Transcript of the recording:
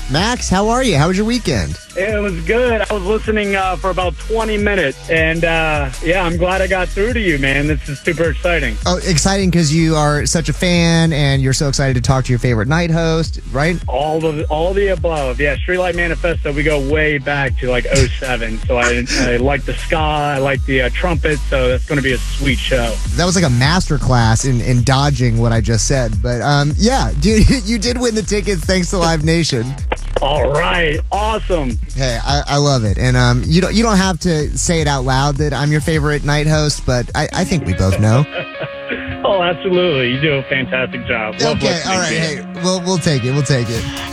Max, how are you? How was your weekend? It was good. I was listening for about 20 minutes, and I'm glad I got through to you, man. This is super exciting. Oh, exciting because you are such a fan, and you're so excited to talk to your favorite night host, right? All the above. Yeah, Streetlight Manifesto, we go way back to like '07. So I like the ska, I like the trumpet, so that's going to be a sweet show. That was like a master class in dodging what I just said. But yeah, dude, you did win the tickets thanks to Live Nation. All right, awesome. Hey, I love it, and you don't have to say it out loud that I'm your favorite night host, but I think we both know. Oh, absolutely. You do a fantastic job. Love Okay, listening all right. to you. Hey, we'll take it. We'll take it.